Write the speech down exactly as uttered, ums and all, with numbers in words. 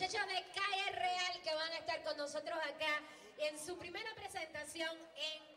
muchachos de Calle Real que van a estar con nosotros acá en su primera presentación en